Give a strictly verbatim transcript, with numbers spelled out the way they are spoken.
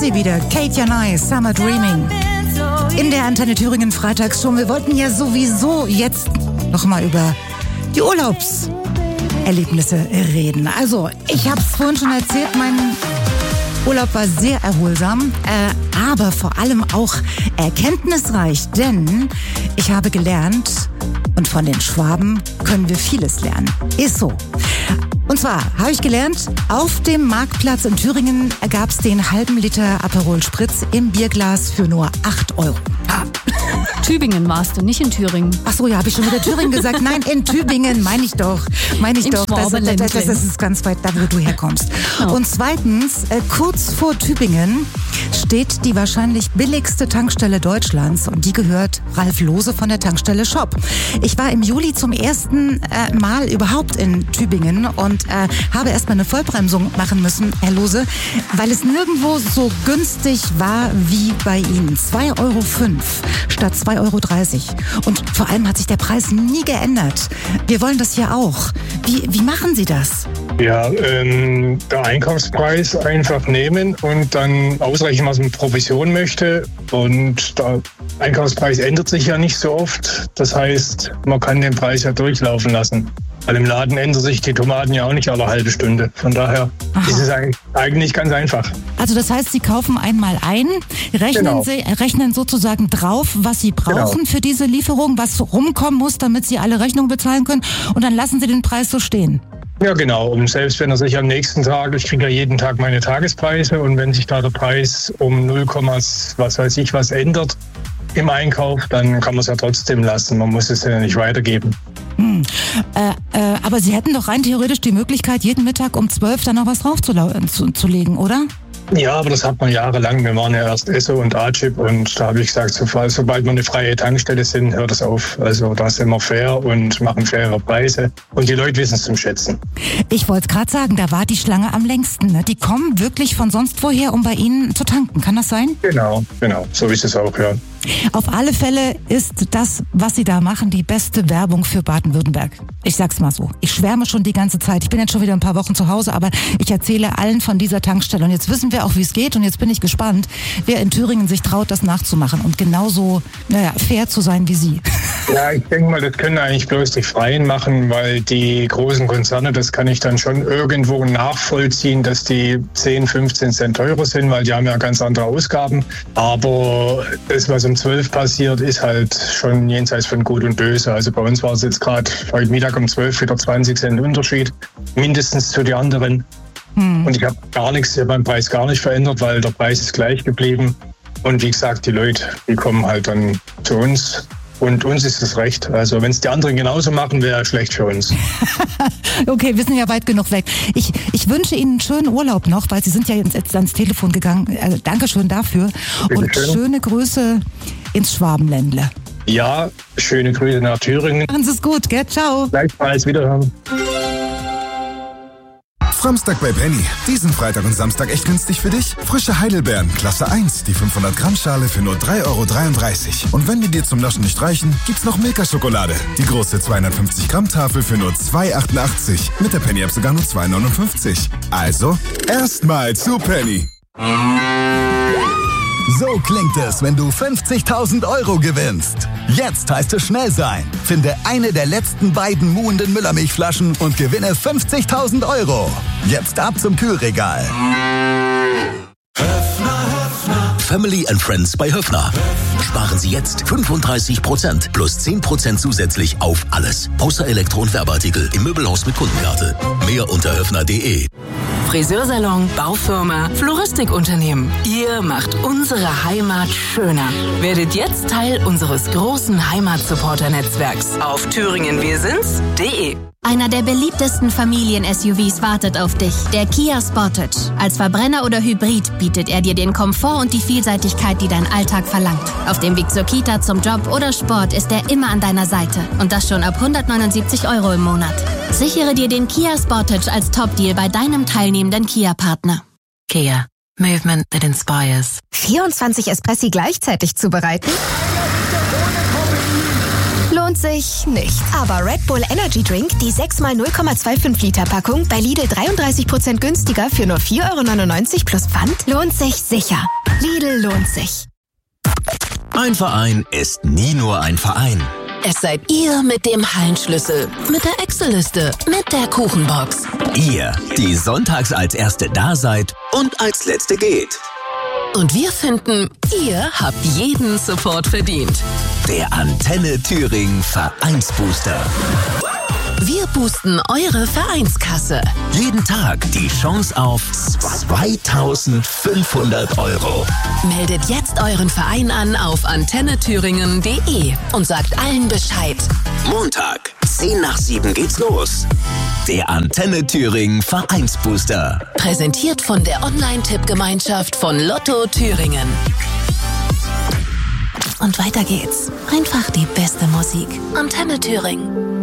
sie wieder, Kate Janai, Summer Dreaming. In der Antenne Thüringen Freitagsshow. Wir wollten ja sowieso jetzt nochmal über die Urlaubserlebnisse reden. Also, ich habe es vorhin schon erzählt, mein Urlaub war sehr erholsam, äh, aber vor allem auch erkenntnisreich, denn ich habe gelernt, und von den Schwaben können wir vieles lernen. Ist so. Und zwar habe ich gelernt, auf dem Marktplatz in Thüringen gab es den halben Liter Aperol Spritz im Bierglas für nur acht Euro. Ah. Tübingen warst du, nicht in Thüringen. Ach so, ja, habe ich schon wieder Thüringen gesagt. Nein, in Tübingen, meine ich doch. Meine ich Im doch. Das, das, das, das ist ganz weit da, wo du herkommst. Oh. Und zweitens, äh, kurz vor Tübingen steht die wahrscheinlich billigste Tankstelle Deutschlands und die gehört Ralf Lohse von der Tankstelle Shop. Ich war im Juli zum ersten äh, Mal überhaupt in Tübingen und äh, habe erstmal eine Vollbremsung machen müssen, Herr Lohse, weil es nirgendwo so günstig war wie bei Ihnen. zwei Euro fünf statt zwei Euro dreißig. Und vor allem hat sich der Preis nie geändert. Wir wollen das hier auch. Wie, wie machen Sie das? Ja, ähm, der Einkaufspreis einfach nehmen und dann ausrechnen, was man Provision möchte. Und der Einkaufspreis ändert sich ja nicht so oft. Das heißt, man kann den Preis ja durchlaufen lassen. Weil im Laden ändern sich die Tomaten ja auch nicht alle halbe Stunde. Von daher Aha. ist es eigentlich ganz einfach. Also das heißt, Sie kaufen einmal ein, rechnen, genau. Sie, rechnen sozusagen drauf, was Sie brauchen genau. für diese Lieferung, was rumkommen muss, damit Sie alle Rechnungen bezahlen können. Und dann lassen Sie den Preis so stehen. Ja, genau. Und selbst wenn er sich am nächsten Tag, ich kriege ja jeden Tag meine Tagespreise, und wenn sich da der Preis um null, was weiß ich was ändert im Einkauf, dann kann man es ja trotzdem lassen. Man muss es ja nicht weitergeben. Hm. Äh, äh, aber Sie hätten doch rein theoretisch die Möglichkeit, jeden Mittag um zwölf dann noch was draufzulegen, zu, zu legen, oder? Ja, aber das hat man jahrelang. Wir waren ja erst Esso und A-Chip und da habe ich gesagt, sobald wir eine freie Tankstelle sind, hört es auf. Also da sind wir fair und machen faire Preise und die Leute wissen es zum Schätzen. Ich wollte gerade sagen, da war die Schlange am längsten. Ne? Die kommen wirklich von sonst woher, um bei Ihnen zu tanken. Kann das sein? Genau, genau. So ist es auch, ja. Auf alle Fälle ist das, was Sie da machen, die beste Werbung für Baden-Württemberg. Ich sag's mal so. Ich schwärme schon die ganze Zeit. Ich bin jetzt schon wieder ein paar Wochen zu Hause, aber ich erzähle allen von dieser Tankstelle. Und jetzt wissen wir auch, wie es geht. Und jetzt bin ich gespannt, wer in Thüringen sich traut, das nachzumachen und genauso, naja, fair zu sein wie Sie. Ja, ich denke mal, das können eigentlich bloß die Freien machen, weil die großen Konzerne, das kann ich dann schon irgendwo nachvollziehen, dass die zehn, fünfzehn Cent teurer sind, weil die haben ja ganz andere Ausgaben. Aber das, was um zwölf passiert, ist halt schon jenseits von Gut und Böse. Also bei uns war es jetzt gerade heute Mittag um zwölf wieder zwanzig Cent Unterschied, mindestens zu den anderen. Hm. Und ich habe gar nichts beim Preis gar nicht verändert, weil der Preis ist gleich geblieben. Und wie gesagt, die Leute, die kommen halt dann zu uns. Und uns ist es recht. Also wenn es die anderen genauso machen, wäre schlecht für uns. Okay, wir sind ja weit genug weg. Ich, ich wünsche Ihnen einen schönen Urlaub noch, weil Sie sind ja jetzt, jetzt ans Telefon gegangen. Also Dankeschön dafür. Bitte und schön. Schöne Grüße ins Schwabenländle. Ja, schöne Grüße nach Thüringen. Machen Sie es gut, gell? Ciao. Gleichfalls, wiederhören. Samstag bei Penny. Diesen Freitag und Samstag echt günstig für dich? Frische Heidelbeeren, Klasse eins, die fünfhundert Gramm Schale für nur drei Euro dreiunddreißig. Und wenn die dir zum Naschen nicht reichen, gibt's noch Milka-Schokolade. Die große zweihundertfünfzig Gramm Tafel für nur zwei Euro achtundachtzig. Mit der Penny-App sogar nur zwei Euro neunundfünfzig. Also, erstmal zu Penny. So klingt es, wenn du fünfzigtausend Euro gewinnst. Jetzt heißt es schnell sein. Finde eine der letzten beiden muhenden Müllermilchflaschen und gewinne fünfzigtausend Euro. Jetzt ab zum Kühlregal. Höfner, Höfner. Family and Friends bei Höfner. Sparen Sie jetzt fünfunddreißig Prozent plus zehn Prozent zusätzlich auf alles. Außer Elektro- und Werbeartikel im Möbelhaus mit Kundenkarte. Mehr unter höfner punkt de. Friseursalon, Baufirma, Floristikunternehmen. Ihr macht unsere Heimat schöner. Werdet jetzt Teil unseres großen Heimatsupporter-Netzwerks auf thüringenwirsinds punkt de. Einer der beliebtesten Familien-S U Vs wartet auf dich, der Kia Sportage. Als Verbrenner oder Hybrid bietet er dir den Komfort und die Vielseitigkeit, die dein Alltag verlangt. Auf dem Weg zur Kita, zum Job oder Sport ist er immer an deiner Seite. Und das schon ab hundertneunundsiebzig Euro im Monat. Sichere dir den Kia Sportage als Top-Deal bei deinem teilnehmenden Kia-Partner. Kia. Movement that inspires. vierundzwanzig Espressi gleichzeitig zubereiten? Lohnt lohnt sich nicht. Aber Red Bull Energy Drink, die sechs mal null Komma fünfundzwanzig Liter Packung, bei Lidl dreiunddreißig Prozent günstiger für nur vier Euro neunundneunzig plus Pfand, lohnt sich sicher. Lidl lohnt sich. Ein Verein ist nie nur ein Verein. Es seid ihr mit dem Hallenschlüssel, mit der Excel-Liste, mit der Kuchenbox. Ihr, die sonntags als Erste da seid und als Letzte geht. Und wir finden, ihr habt jeden Support verdient. Der Antenne Thüringen Vereinsbooster. Wir boosten eure Vereinskasse. Jeden Tag die Chance auf zweitausendfünfhundert Euro. Meldet jetzt euren Verein an auf antenne thüringen punkt de und sagt allen Bescheid. Montag, zehn nach sieben geht's los. Der Antenne Thüringen Vereinsbooster. Präsentiert von der Online-Tippgemeinschaft von Lotto Thüringen. Und weiter geht's. Einfach die beste Musik. Antenne Thüringen.